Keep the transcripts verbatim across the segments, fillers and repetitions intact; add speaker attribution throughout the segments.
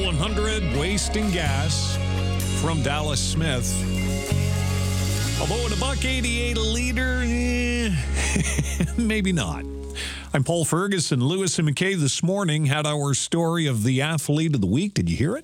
Speaker 1: one hundred, wasting gas from Dallas Smith. Although at a buck eighty-eight a liter, eh, maybe not. I'm Paul Ferguson. Lewis and McKay this morning had our story of the athlete of the week. Did you hear it?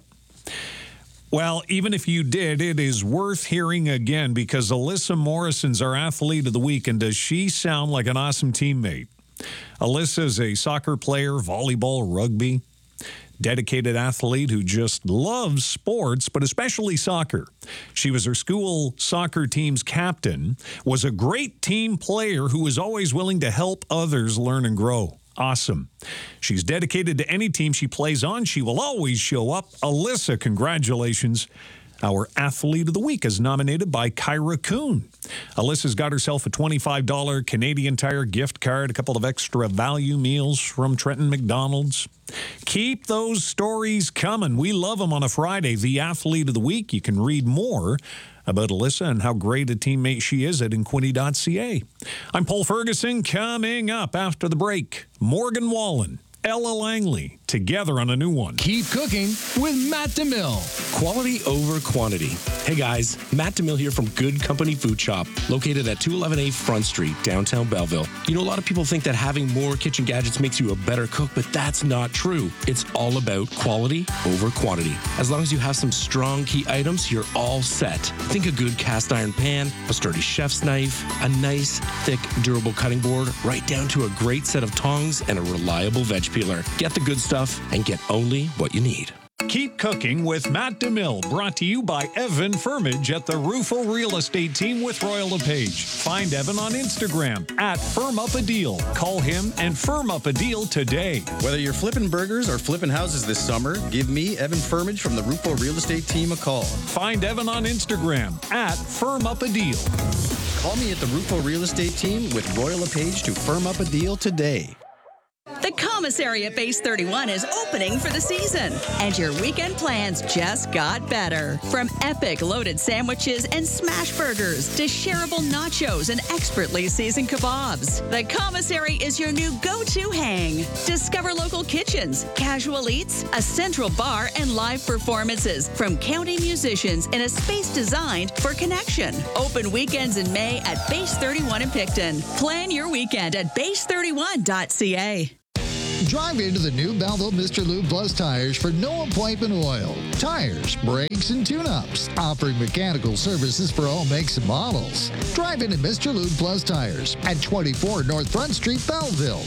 Speaker 1: Well, even if you did, it is worth hearing again because Alyssa Morrison's our athlete of the week, and does she sound like an awesome teammate? Alyssa is a soccer player, volleyball, rugby, dedicated athlete who just loves sports, but especially soccer. She was her school soccer team's captain, was a great team player who was always willing to help others learn and grow. Awesome. She's dedicated to any team she plays on. She will always show up. Alyssa, congratulations. Our athlete of the week is nominated by Kyra Kuhn. Alyssa's got herself a twenty-five dollars Canadian Tire gift card, a couple of extra value meals from Trenton McDonald's. Keep those stories coming. We love them on a Friday. The athlete of the week. You can read more about Alyssa and how great a teammate she is at inquity dot c a. I'm Paul Ferguson. Coming up after the break, Morgan Wallen, Ella Langley, together on a new one.
Speaker 2: Keep cooking with Matt DeMille.
Speaker 3: Quality over quantity. Hey guys, Matt DeMille here from Good Company Food Shop, located at two eleven A Front Street, downtown Belleville. You know, a lot of people think that having more kitchen gadgets makes you a better cook, but that's not true. It's all about quality over quantity. As long as you have some strong key items, you're all set. Think a good cast iron pan, a sturdy chef's knife, a nice, thick, durable cutting board, right down to a great set of tongs and a reliable veg peeler. Get the good stuff and get only what you need.
Speaker 1: Keep cooking with Matt DeMille, brought to you by Evan Firmage at the Rufo Real Estate Team with Royal LePage. Find Evan on Instagram at Firm Up a Deal. Call him and firm up a deal today.
Speaker 4: Whether you're flipping burgers or flipping houses this summer, give me, Evan Firmage from the Rufo Real Estate Team, a call.
Speaker 1: Find Evan on Instagram at Firm Up a Deal.
Speaker 4: Call me at the Rufo Real Estate Team with Royal LePage to firm up a deal today.
Speaker 5: The commissary at Base thirty-one is opening for the season, and your weekend plans just got better. From epic loaded sandwiches and smash burgers to shareable nachos and expertly seasoned kebabs, the commissary is your new go-to hang. Discover local kitchens, casual eats, a central bar, and live performances from county musicians in a space designed for connection. Open weekends in May at Base thirty-one in Picton. Plan your weekend at base thirty-one dot c a.
Speaker 6: Drive into the new Belleville Mister Lube Plus tires for no appointment oil. Tires, brakes, and tune-ups. Offering mechanical services for all makes and models. Drive into Mister Lube Plus tires at twenty-four North Front Street, Belleville.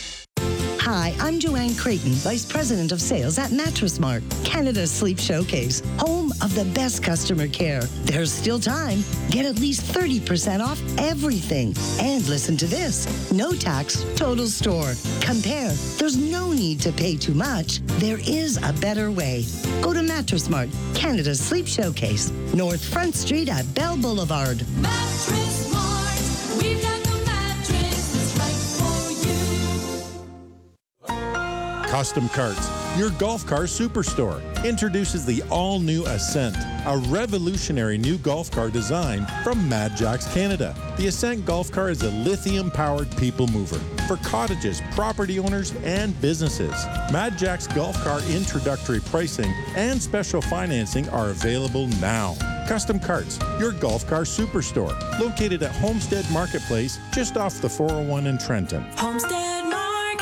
Speaker 7: Hi, I'm Joanne Creighton, Vice President of Sales at Mattress Mart, Canada's sleep showcase, home of the best customer care. There's still time. Get at least thirty percent off everything. And listen to this. No tax, total store. Compare. There's no need to pay too much. There is a better way. Go to Mattress Mart, Canada's sleep showcase, North Front Street at Bell Boulevard.
Speaker 8: Mattress Mart, we've got the mattress that's right for you.
Speaker 9: Custom Carts, your golf car superstore, introduces the all-new Ascent, a revolutionary new golf car design from Mad Jacks Canada. The Ascent golf car is a lithium-powered people mover for cottages, property owners, and businesses. Mad Jacks golf car introductory pricing and special financing are available now. Custom Carts, your golf car superstore, located at Homestead Marketplace, just off the four oh one in Trenton.
Speaker 8: Homestead Marketplace.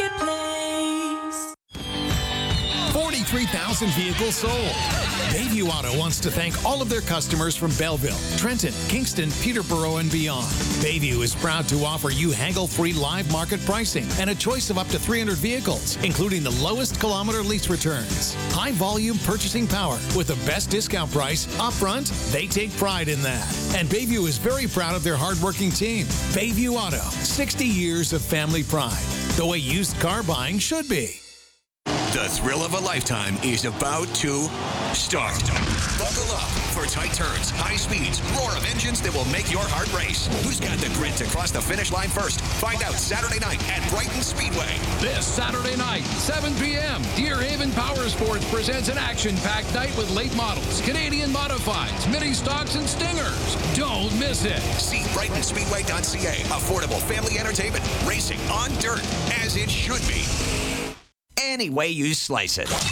Speaker 2: forty-three thousand vehicles sold. Bayview Auto wants to thank all of their customers from Belleville, Trenton, Kingston, Peterborough, and beyond. Bayview is proud to offer you haggle-free live market pricing and a choice of up to three hundred vehicles, including the lowest kilometer lease returns. High volume purchasing power with the best discount price upfront. They take pride in that. And Bayview is very proud of their hardworking team. Bayview Auto, sixty years of family pride. The way used car buying should be.
Speaker 10: The thrill of a lifetime is about to start. Buckle up for tight turns, high speeds, roar of engines that will make your heart race. Who's got the grit to cross the finish line first? Find out Saturday night at Brighton Speedway.
Speaker 11: This Saturday night, seven p.m., Deerhaven Power Sports presents an action-packed night with late models, Canadian modifieds, mini stocks, and stingers. Don't miss it.
Speaker 10: See Brighton Speedway dot c a. Affordable family entertainment. Racing on dirt, as it should be. Any way you slice it.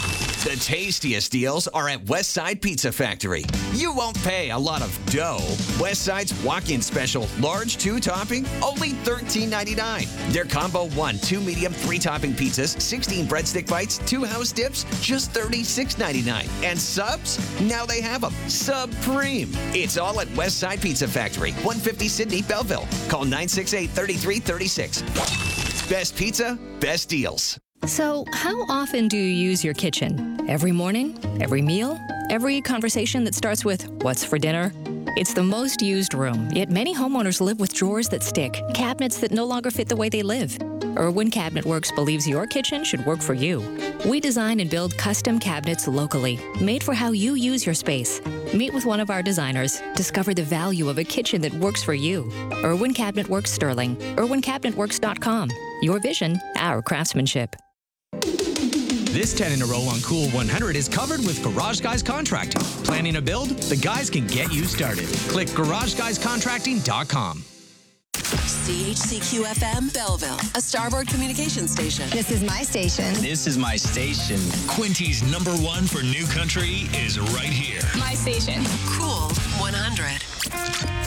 Speaker 10: The tastiest deals are at Westside Pizza Factory. You won't pay a lot of dough. Westside's walk-in special, large two-topping, only thirteen ninety-nine. Their combo one, two medium, three-topping pizzas, sixteen breadstick bites, two house dips, just thirty-six ninety-nine. And subs? Now they have them. Supreme. It's all at Westside Pizza Factory, one fifty Sydney, Belleville. Call nine six eight, three three three six. Best pizza, best deals.
Speaker 12: So, how often do you use your kitchen? Every morning? Every meal? Every conversation that starts with, "What's for dinner?" It's the most used room, yet many homeowners live with drawers that stick, cabinets that no longer fit the way they live. Irwin Cabinet Works believes your kitchen should work for you. We design and build custom cabinets locally, made for how you use your space. Meet with one of our designers. Discover the value of a kitchen that works for you. Irwin Cabinet Works Sterling. irwin cabinet works dot com. Your vision, our craftsmanship.
Speaker 13: This ten in a row on Cool one hundred is covered with Garage Guys Contracting. Planning a build? The guys can get you started. Click garage guys contracting dot com.
Speaker 14: C H C Q F M Belleville, a Starboard Communications station.
Speaker 15: This is my station.
Speaker 16: This is my station.
Speaker 17: Quinty's number one for new country is right here.
Speaker 15: My station.
Speaker 14: Cool one hundred.